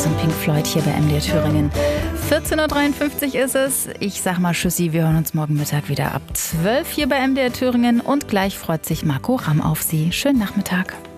und Pink Floyd hier bei MDR Thüringen. 14.53 Uhr ist es. Ich sag mal Tschüssi, wir hören uns morgen Mittag wieder ab 12 hier bei MDR Thüringen und gleich freut sich Marco Ramm auf Sie. Schönen Nachmittag.